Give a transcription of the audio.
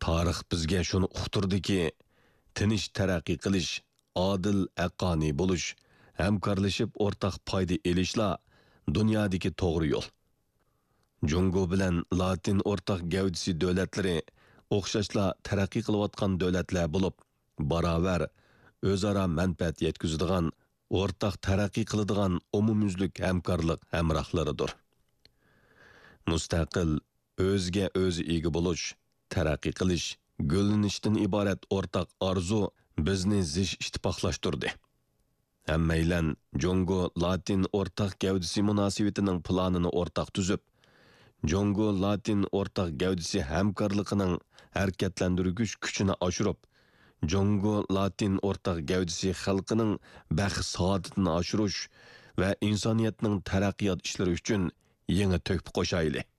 Tarix bizga shuni uqtirdiki, tinch taraqqiy qilish, adil, haqqoniy bo'lish, hamkorlashib o'rtaq foyda elishla dunyodagi to'g'ri yo'l. Jungo bilan Latin o'rtaq gavdisi davlatlari o'xshashla taraqqiy qilayotgan davlatlar bo'lib, barobar o'zaro manfaat yetkazadigan, o'rtaq taraqqiy qiladigan umumyuzlik hamkorlik hamrohlaridir. Mustaqil, o'zga o'zi ega bo'lish, taraqqiy qilish, gullanishdan iborat o'rtaq orzu bizni zish ittifoqlashtirdi. Hammaylan Jungo Latin o'rtaq gavdisi munosabatining planini o'rtaq tuzib, Jungo Latin o'rtaq gavdisi hamkorligining harakatlantirgich kuchini oshirib, Jungo Latin o'rtaq gavdisi xalqining baxt saodatini oshirish va insoniyatning taraqqiyot ishlari uchun yangi to'p qo'shayli.